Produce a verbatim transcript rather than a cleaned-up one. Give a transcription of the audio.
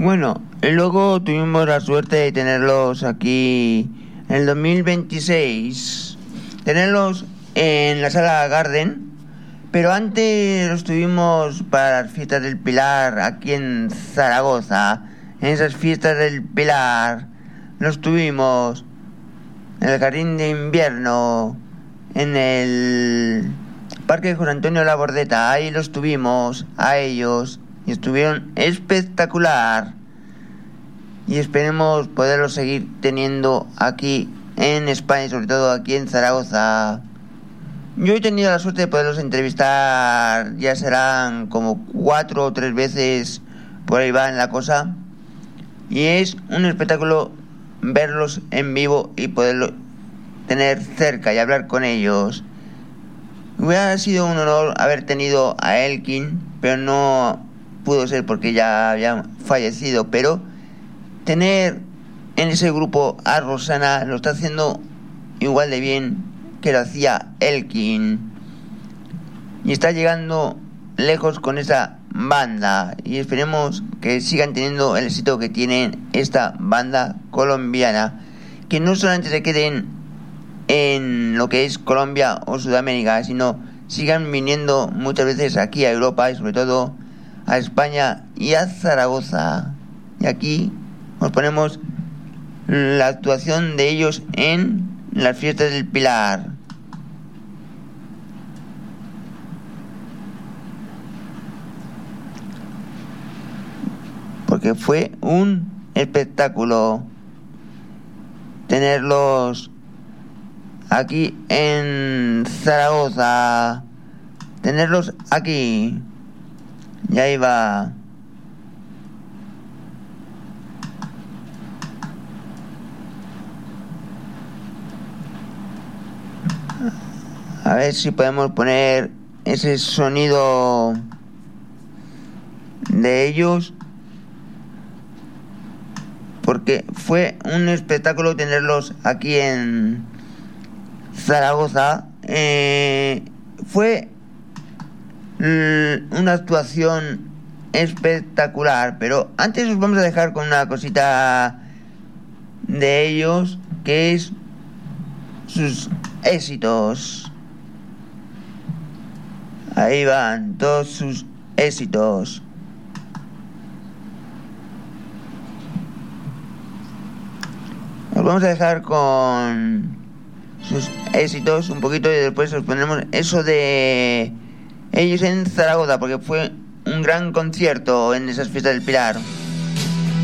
Bueno, luego tuvimos la suerte de tenerlos aquí en el dos mil veintiséis, tenerlos en la Sala Garden, pero antes los tuvimos para las fiestas del Pilar aquí en Zaragoza. En esas fiestas del Pilar los tuvimos en el Jardín de Invierno, en el Parque de José Antonio Labordeta. Ahí los tuvimos a ellos y estuvieron espectacular, y esperemos poderlos seguir teniendo aquí en España y sobre todo aquí en Zaragoza. Yo he tenido la suerte de poderlos entrevistar, ya serán como cuatro o tres veces, por ahí va en la cosa, y es un espectáculo verlos en vivo y poderlos tener cerca y hablar con ellos. Hubiera sido un honor haber tenido a Elkin, pero no pudo ser porque ya había fallecido. Pero tener en ese grupo a Rosana lo está haciendo igual de bien que lo hacía Elkin, y está llegando lejos con esa banda, y esperemos que sigan teniendo el éxito que tienen esta banda colombiana, que no solamente se queden en lo que es Colombia o Sudamérica, sino sigan viniendo muchas veces aquí a Europa y sobre todo a España y a Zaragoza. Y aquí nos ponemos la actuación de ellos en las fiestas del Pilar, porque fue un espectáculo tenerlos aquí en Zaragoza, tenerlos aquí. Y ahí va. A ver si podemos poner ese sonido de ellos, porque fue un espectáculo tenerlos aquí en Zaragoza. Eh, fue una actuación espectacular, pero antes os vamos a dejar con una cosita de ellos, que es sus éxitos. Ahí van todos sus éxitos. Os vamos a dejar con sus éxitos un poquito y después os ponemos eso de ellos en Zaragoza, porque fue un gran concierto en esas fiestas del Pilar.